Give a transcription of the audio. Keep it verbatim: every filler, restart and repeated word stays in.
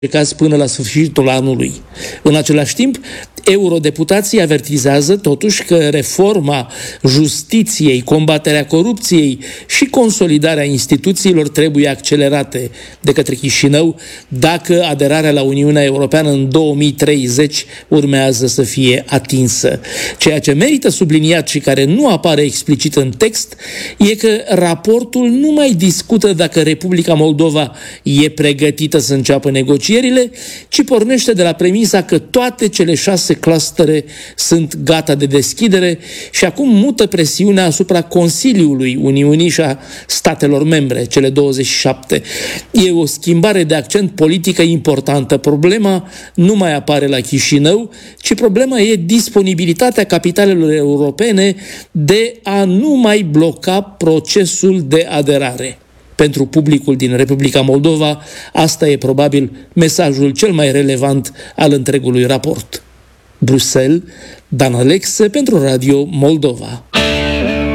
caz până la sfârșitul anului. În același timp, eurodeputații avertizează totuși că reforma justiției, combaterea corupției și consolidarea instituțiilor trebuie accelerate de către Chișinău dacă aderarea la Uniunea Europeană în două mii treizeci urmează să fie atinsă. Ceea ce merită subliniat și care nu apare explicit în text e că raportul nu mai discută dacă Republica Moldova e pregătită să înceapă negocierile, ci pornește de la premisa că toate cele șase clustere sunt gata de deschidere și acum mută presiunea asupra Consiliului Uniunii și a statelor membre, cele douăzeci și șapte. E o schimbare de accent politică importantă. Problema nu mai apare la Chișinău, ci problema e disponibilitatea capitalelor europene de a nu mai bloca procesul de aderare. Pentru publicul din Republica Moldova, asta e probabil mesajul cel mai relevant al întregului raport. Bruxelles, Dan Alexe pentru Radio Moldova.